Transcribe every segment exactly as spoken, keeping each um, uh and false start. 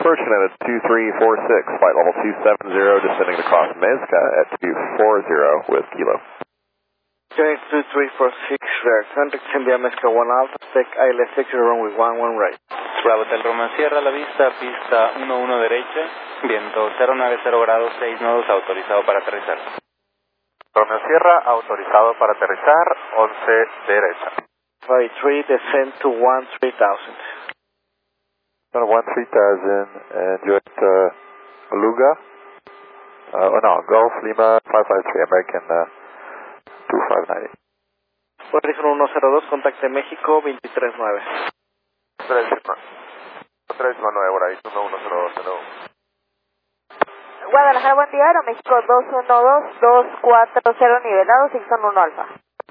approaching at a two three four six, flight level two seven zero, descending across Mezca at two four zero with Kilo. Okay, two three four six, rare. Contact India Mezca one Alpha, take I L S six, runway one one right. Bravo Hotel Roma, cierra la vista, pista uno uno derecha, viento cero nueve cero grados, seis nodos, autorizado para aterrizar. Romeo Sierra, autorizado para aterrizar, once derecha. Flight three, descend to one three thousand. one three thousand, and you're at uh, Beluga? Uh, oh no, Gulf Lima five five three, American uh, two five nine zero. Horizon uno cero dos, contacte México veintitrés nueve. tres nueve, Horizon uno cero dos, hello. Guadalajara, buen día, Aeroméxico dos uno dos, dos cuatro cero, nivelado, Houston uno Alfa.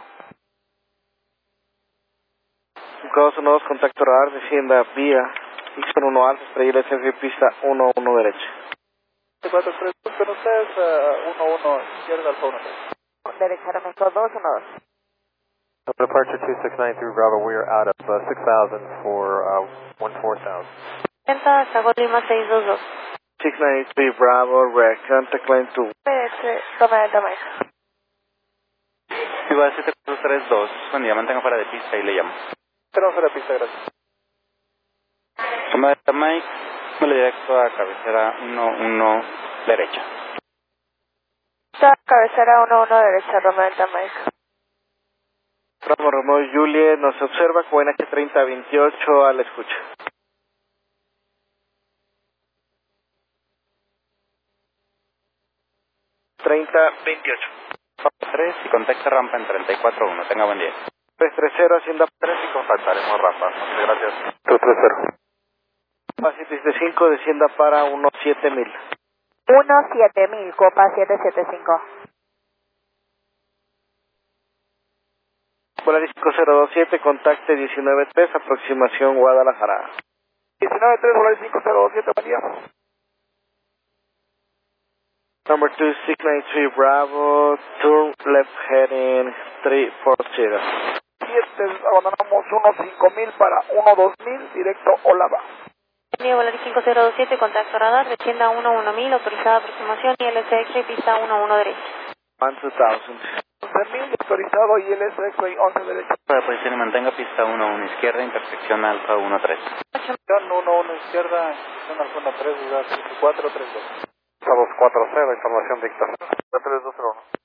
dos uno dos, contacto radar, descienda vía Houston uno Alfa, estrella S F, pista uno uno derecha. cuatro tres dos, con ustedes, uno uno, izquierda, Alfa uno tres. Derecha, Aeroméxico dos uno dos. Departure two six nine three Bravo, we are out of uh, six thousand for uh, one four thousand. Delta, Sago Lima seis dos dos. six nine three Bravo, rare, contact line two. Toma Delta Mike. Viva siete cuatro tres dos, buen día, mantenga fuera de pista y le llamo. Tenemos la pista, gracias. Toma Delta Mike, vuelo directo a cabecera uno uno derecha. Cabecera uno uno derecha, Romeo Delta Mike. Bravo Romeo Juliet, nos observa con H treinta veintiocho a la escucha. treinta veintiocho. tres y contacta rampa en treinta y cuatro uno, tenga buen día. tres tres cero, hacienda tres y contactaremos rampa. Muchas gracias. two three zero. Fase siete cinco, descienda para uno siete mil. uno siete mil, Copa siete siete cinco. Volaris cinco cero dos siete, contacte diecinueve tres, aproximación Guadalajara. diecinueve tres, Volaris cinco cero dos siete, buen día. Number two six nine three Bravo, turn left heading three four zero. siete, abandonamos uno cinco mil para uno dos mil, directo Olava. Buen Volaris cinco cero dos siete, contacto radar, descienda uno uno mil, autorizada aproximación I L S X, pista uno uno derecha. one two thousand. once mil, autorizado I L S X, once derecha. Para posición y mantenga pista uno uno izquierda, intersección Alfa uno tres. uno uno izquierda, intersección Alfa uno tres, cuatro tres dos. dos cuatro cero, información Víctor. tres dos cero uno.